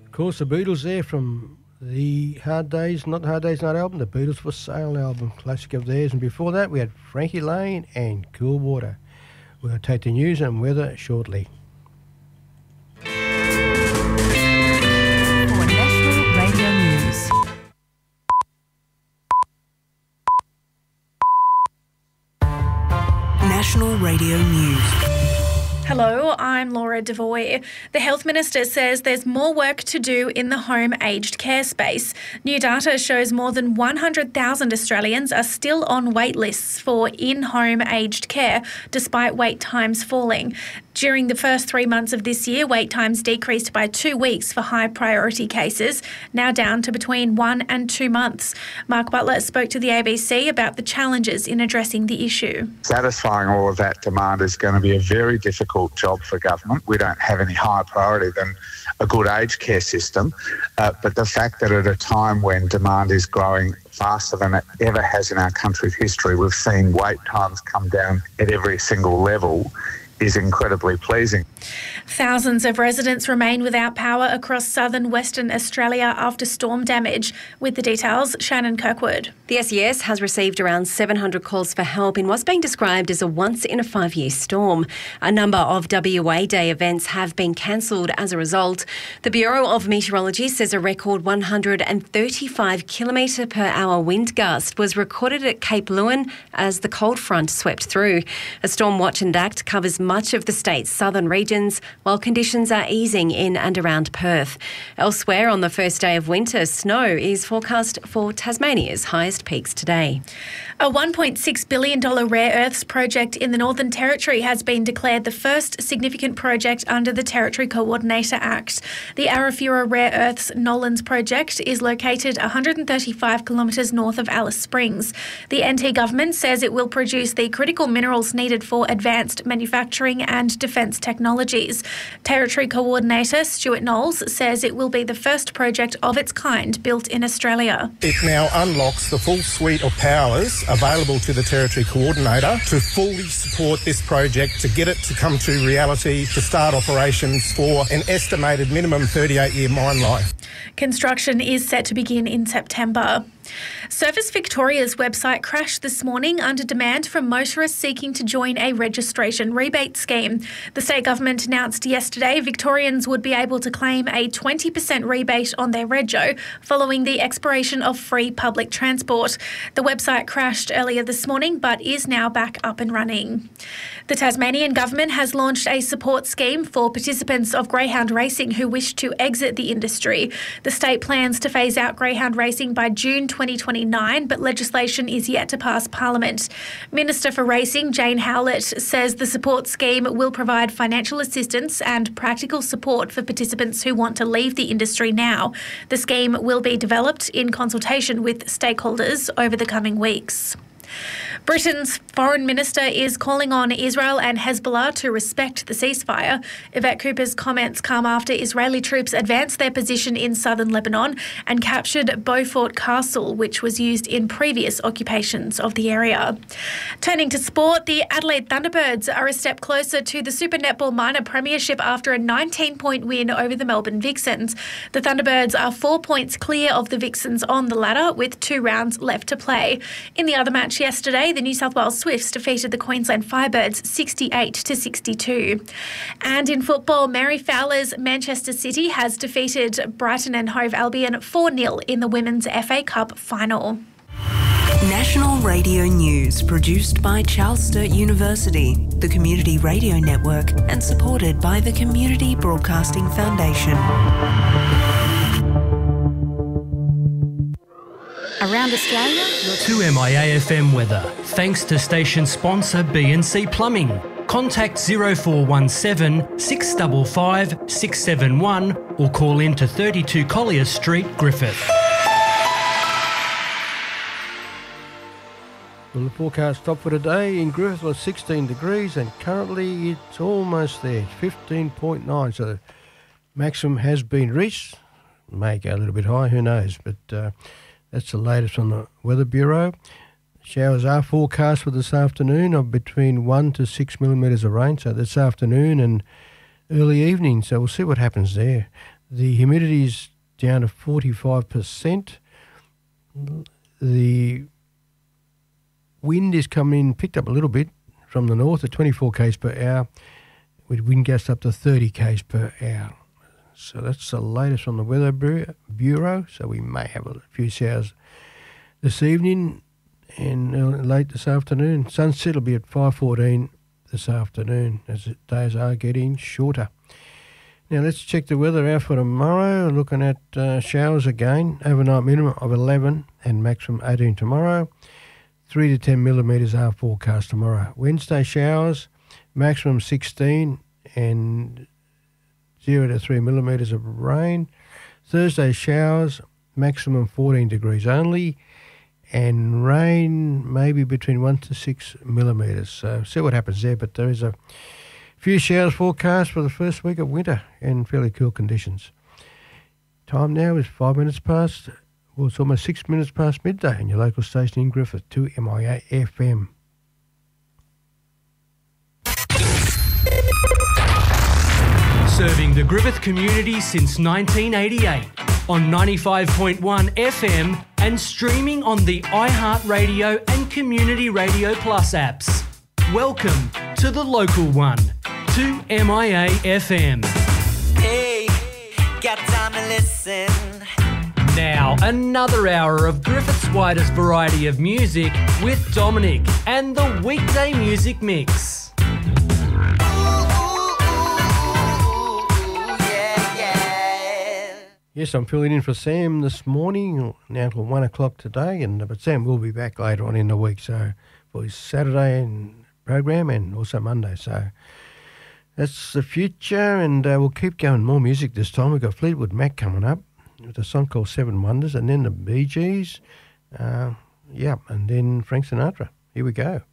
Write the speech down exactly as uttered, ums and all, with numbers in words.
Of course, the Beatles there from the Hard Days, Not Hard Days Night album, the Beatles for Sale album, classic of theirs. And before that, we had Frankie Lane and Cool Water. We'll take the news and weather shortly. For National Radio News. National Radio News. Hello, I'm Laura Devoy. The Health Minister says there's more work to do in the home aged care space. New data shows more than one hundred thousand Australians are still on wait lists for in-home aged care, despite wait times falling. During the first three months of this year, wait times decreased by two weeks for high priority cases, now down to between one and two months. Mark Butler spoke to the A B C about the challenges in addressing the issue. Satisfying all of that demand is going to be a very difficult job for government. We don't have any higher priority than a good aged care system, uh, but the fact that at a time when demand is growing faster than it ever has in our country's history, we've seen wait times come down at every single level is incredibly pleasing. Thousands of residents remain without power across southern Western Australia after storm damage. With the details, Shannon Kirkwood. The S E S has received around seven hundred calls for help in what's being described as a once-in-a-five-year storm. A number of W A Day events have been cancelled as a result. The Bureau of Meteorology says a record one hundred thirty-five kilometre per hour wind gust was recorded at Cape Leeuwin as the cold front swept through. A Storm Watch and Act covers much of the state's southern regions, while conditions are easing in and around Perth. Elsewhere, on the first day of winter, snow is forecast for Tasmania's highest peaks today. A one point six billion dollars rare earths project in the Northern Territory has been declared the first significant project under the Territory Coordinator Act. The Arafura Rare Earths Nolans project is located one hundred thirty-five kilometres north of Alice Springs. The N T government says it will produce the critical minerals needed for advanced manufacturing and defence technologies. Territory Coordinator Stuart Knowles says it will be the first project of its kind built in Australia. It now unlocks the full suite of powers available to the Territory Coordinator to fully support this project, to get it to come to reality, to start operations for an estimated minimum thirty-eight year mine life. Construction is set to begin in September. Service Victoria's website crashed this morning under demand from motorists seeking to join a registration rebate scheme. The state government announced yesterday Victorians would be able to claim a twenty percent rebate on their rego following the expiration of free public transport. The website crashed earlier this morning but is now back up and running. The Tasmanian government has launched a support scheme for participants of greyhound racing who wish to exit the industry. The state plans to phase out greyhound racing by June twenty twenty-nine, but legislation is yet to pass Parliament. Minister for Racing, Jane Howlett, says the support scheme will provide financial assistance and practical support for participants who want to leave the industry now. The scheme will be developed in consultation with stakeholders over the coming weeks. Britain's foreign minister is calling on Israel and Hezbollah to respect the ceasefire. Yvette Cooper's comments come after Israeli troops advanced their position in southern Lebanon and captured Beaufort Castle, which was used in previous occupations of the area. Turning to sport, the Adelaide Thunderbirds are a step closer to the Super Netball Minor Premiership after a nineteen point win over the Melbourne Vixens. The Thunderbirds are four points clear of the Vixens on the ladder with two rounds left to play. In the other match yesterday, the New South Wales Swifts defeated the Queensland Firebirds sixty-eight to sixty-two. And in football, Mary Fowler's Manchester City has defeated Brighton and Hove Albion four nil in the Women's F A Cup final. National Radio News, produced by Charles Sturt University, the Community Radio Network, and supported by the Community Broadcasting Foundation. Around Australia, To M I A F M weather, thanks to station sponsor B and C Plumbing. Contact zero four one seven, six five five, six seven one or call in to thirty-two Collier Street, Griffith. Well, the forecast top for today in Griffith was sixteen degrees and currently it's almost there, fifteen point nine. So the maximum has been reached. May go a little bit higher, who knows, but uh, that's the latest from the Weather Bureau. Showers are forecast for this afternoon of between one to six millimetres of rain, so this afternoon and early evening, so we'll see what happens there. The humidity is down to forty-five percent. The wind is coming in, picked up a little bit from the north at twenty-four k's per hour, with wind gusts up to thirty k's per hour. So that's the latest from the Weather Bureau. So we may have a few showers this evening and late this afternoon. Sunset will be at five fourteen this afternoon as the days are getting shorter. Now let's check the weather out for tomorrow. Looking at uh, showers again. Overnight minimum of eleven and maximum eighteen tomorrow. three to ten millimetres are forecast tomorrow. Wednesday showers, maximum sixteen and zero to three millimetres of rain. Thursday showers, maximum fourteen degrees only, and rain maybe between one to six millimetres. So see what happens there, but there is a few showers forecast for the first week of winter and fairly cool conditions. Time now is five minutes past, well, it's almost six minutes past midday in your local station in Griffith, two M I A F M. Serving the Griffith community since nineteen eighty-eight on ninety-five point one F M and streaming on the iHeartRadio and Community Radio Plus apps. Welcome to the local one, two M I A F M. Hey, got time to listen. Now, another hour of Griffith's widest variety of music with Dominic and the weekday music mix. Yes, I'm filling in for Sam this morning, now till one o'clock today, and but Sam will be back later on in the week, so for his Saturday and program and also Monday. So that's the future, and uh, we'll keep going. More music this time. We've got Fleetwood Mac coming up with a song called Seven Wonders, and then the Bee Gees, uh, yeah, and then Frank Sinatra. Here we go.